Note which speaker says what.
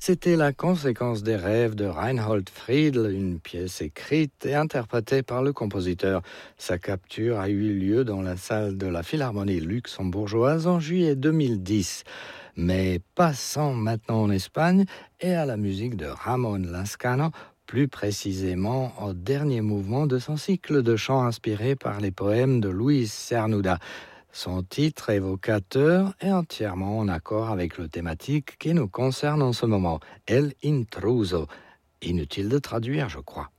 Speaker 1: C'était la conséquence des rêves de Reinhold Friedl, une pièce écrite et interprétée par le compositeur. Sa capture a eu lieu dans la salle de la Philharmonie luxembourgeoise en juillet 2010. Mais passons maintenant en Espagne et à la musique de Ramón Lazcano, plus précisément au dernier mouvement de son cycle de chants inspiré par les poèmes de Luis Cernuda. Son titre évocateur est entièrement en accord avec le thématique qui nous concerne en ce moment, El Intruso. Inutile de traduire, je crois.